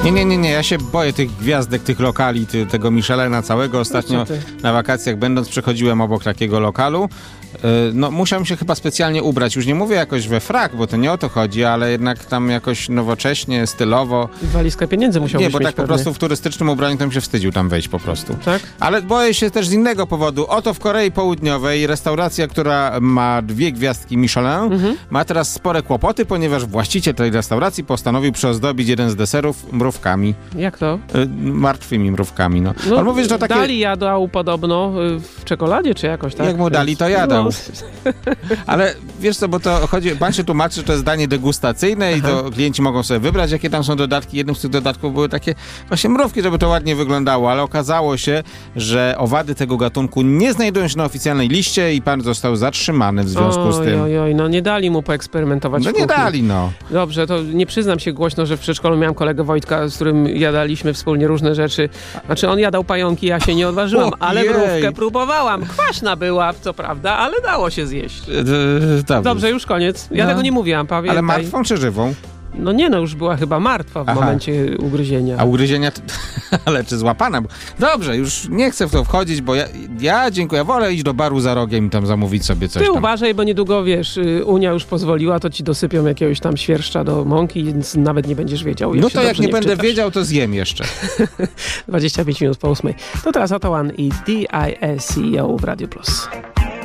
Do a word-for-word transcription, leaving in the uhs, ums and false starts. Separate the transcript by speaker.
Speaker 1: Nie, nie, nie, nie, ja się boję tych gwiazdek, tych lokali, ty, tego Michelina całego. Ostatnio na wakacjach będąc przechodziłem obok takiego lokalu. No musiałem się chyba specjalnie ubrać. Już nie mówię jakoś we frak, bo to nie o to chodzi, ale jednak tam jakoś nowocześnie, stylowo.
Speaker 2: I walizkę pieniędzy musiałbyś
Speaker 1: Nie, bo
Speaker 2: mieć
Speaker 1: tak
Speaker 2: pewnie.
Speaker 1: po prostu w turystycznym ubraniu to bym się wstydził tam wejść po prostu.
Speaker 2: Tak?
Speaker 1: Ale boję się też z innego powodu. Oto w Korei Południowej restauracja, która ma dwie gwiazdki Michelin, mhm. ma teraz spore kłopoty, ponieważ właściciel tej restauracji postanowił przyozdobić jeden z deserów mrówkami.
Speaker 2: Jak to?
Speaker 1: Y, martwymi mrówkami, no.
Speaker 2: no
Speaker 1: On mówi, że to takie...
Speaker 2: Dali jadał podobno w czekoladzie, czy jakoś tak?
Speaker 1: Jak mu dali, to jadał. No. Ale wiesz co, bo to chodzi, pan się tłumaczy, że to jest danie degustacyjne i to klienci mogą sobie wybrać, jakie tam są dodatki. Jednym z tych dodatków były takie właśnie mrówki, żeby to ładnie wyglądało, ale okazało się, że owady tego gatunku nie znajdują się na oficjalnej liście i pan został zatrzymany w związku
Speaker 2: oj,
Speaker 1: z tym.
Speaker 2: Oj, oj, no nie dali mu poeksperymentować
Speaker 1: No
Speaker 2: w
Speaker 1: nie
Speaker 2: kuchni.
Speaker 1: dali, no.
Speaker 2: Dobrze, to nie przyznam się głośno, że w przedszkolu miałem kolegę Wojtka, z którym jadaliśmy wspólnie różne rzeczy. Znaczy on jadał pająki, ja się nie odważyłam, ale mrówkę próbowałam. Kwaśna była, co prawda, ale dało się zjeść.
Speaker 1: Dobrze,
Speaker 2: Dobrze już koniec. Ja
Speaker 1: no.
Speaker 2: tego nie mówiłam, pamiętaj.
Speaker 1: Ale martwą czy żywą?
Speaker 2: No nie, no już była chyba martwa w Aha. momencie ugryzienia.
Speaker 1: A ugryzienia, ale czy złapana? Dobrze, już nie chcę w to wchodzić, bo ja, ja dziękuję, wolę iść do baru za rogiem i tam zamówić sobie coś
Speaker 2: Ty
Speaker 1: tam.
Speaker 2: uważaj, bo niedługo, wiesz, Unia już pozwoliła, to ci dosypią jakiegoś tam świerszcza do mąki, więc nawet nie będziesz wiedział.
Speaker 1: No to jak nie,
Speaker 2: nie
Speaker 1: będę
Speaker 2: wczytasz.
Speaker 1: wiedział, to zjem jeszcze.
Speaker 2: dwadzieścia pięć minut po ósmej. To teraz Oto One i D I S C O w Radio Plus.